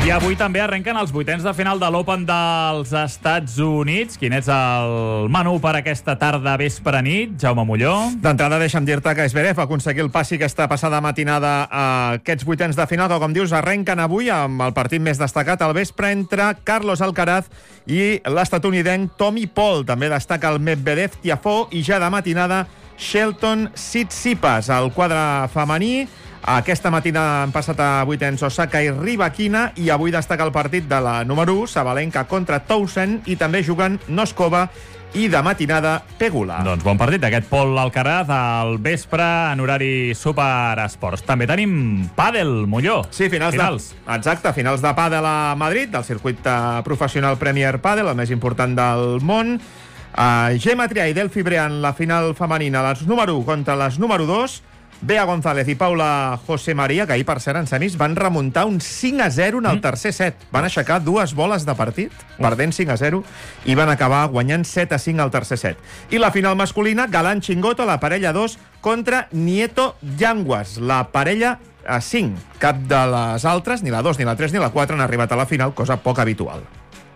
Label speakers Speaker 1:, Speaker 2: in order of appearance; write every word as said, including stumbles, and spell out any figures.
Speaker 1: I avui també arrenquen els vuitens de final de l'Open dels Estats Units. Quin és el menú per aquesta tarda, vespre, nit, Jaume Molló?
Speaker 2: D'entrada, deixa'm dir-te que Zverev va aconseguir el passi aquesta passada matinada a aquests vuitens de final, que, com dius, arrenquen avui amb el partit més destacat al vespre entre Carlos Alcaraz i l'estatunidenc Tommy Paul. També destaca el Medvedev Tiafoe i ja de matinada Shelton Tsitsipas. El quadre femení, aquesta matina han passat a vuitens Osaka i Rybakina, i avui destaca el partit de la número u, Sabalenka contra Townsend, i també juguen Noskova i de matinada Pegula.
Speaker 1: Doncs bon partit d'aquest Paul Alcaraz al vespre en horari Superesports. També tenim pàdel, Molló.
Speaker 2: Sí, finals, finals. De, exacte, finals de pàdel a Madrid, del circuit professional Premier Padel, el més important del món. Uh, Gemma Triay i Delphi Brean, la final femenina, les número u contra les número dos. Bea González i Paula José María, que ahir, per cert, en semis, van remuntar un cinc a zero en el tercer set. Van aixecar dues boles de partit, perdent cinc a zero, i van acabar guanyant set a cinc al tercer set. I la final masculina, Galán Chingoto, la parella dos, contra Nieto Yanguas, la parella a cinc. Cap de les altres, ni la dos, ni la tres, ni la quatre, han arribat a la final, cosa poc habitual.